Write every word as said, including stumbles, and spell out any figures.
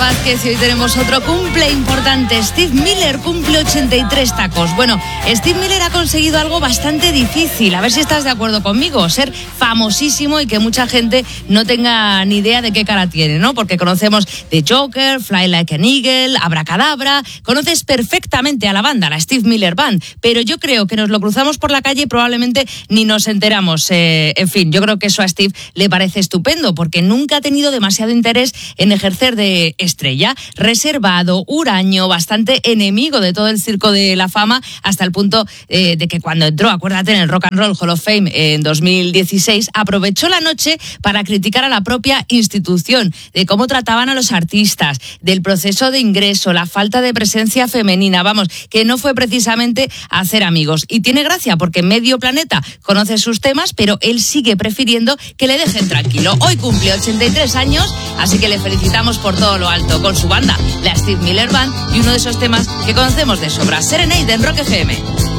Vázquez, y hoy tenemos otro cumple importante. Steve Miller cumple ochenta y tres tacos. Bueno, Steve Miller ha conseguido algo bastante difícil. A ver si estás de acuerdo conmigo. Ser famosísimo y que mucha gente no tenga ni idea de qué cara tiene, ¿no? Porque conocemos The Joker, Fly Like an Eagle, Abracadabra. Conoces perfectamente a la banda, la Steve Miller Band. Pero yo creo que nos lo cruzamos por la calle y probablemente ni nos enteramos. Eh, en fin, yo creo que eso a Steve le parece estupendo porque nunca ha tenido demasiado interés en ejercer de estrella, reservado, huraño, bastante enemigo de todo el circo de la fama, hasta el punto eh, de que cuando entró, acuérdate, en el Rock and Roll Hall of Fame en dos mil dieciséis, aprovechó la noche para criticar a la propia institución, de cómo trataban a los artistas, del proceso de ingreso, la falta de presencia femenina, vamos, que no fue precisamente hacer amigos. Y tiene gracia porque medio planeta conoce sus temas, pero él sigue prefiriendo que le dejen tranquilo. Hoy cumple ochenta y tres años, así que le felicitamos por todo lo alto con su banda, la Steve Miller Band, y uno de esos temas que conocemos de sobra, Serenade en Rock F M.